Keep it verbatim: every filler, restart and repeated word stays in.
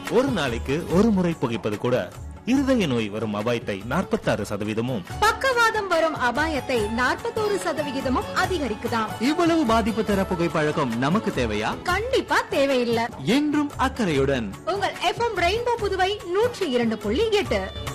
ஒரு நாளைக்கு ஒரு முறை புகைப்பது கூட இருதய நோய் வரும் அபாயத்தை நாற்பத்தாறு சதவீதமும், பக்கவாதம் வரும் அபாயத்தை நாற்பத்தோரு சதவிகிதமும் அதிகரிக்குதாம். இவ்வளவு பாதிப்பு தர புகைப்பழக்கம் நமக்கு தேவையா? கண்டிப்பா தேவையில்லை. என்றும் அக்கறையுடன் உங்கள் எஃப்எம் ரெயின்போ புதுவை நூற்றி இரண்டு புள்ளி எட்டு.